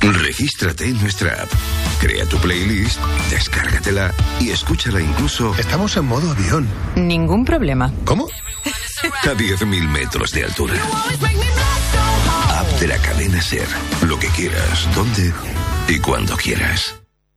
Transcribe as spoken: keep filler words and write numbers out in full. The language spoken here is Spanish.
Regístrate en nuestra app, crea tu playlist, descárgatela y escúchala incluso... Estamos en modo avión. Ningún problema. ¿Cómo? A diez mil metros de altura. App de la cadena SER. Lo que quieras, donde y cuando quieras.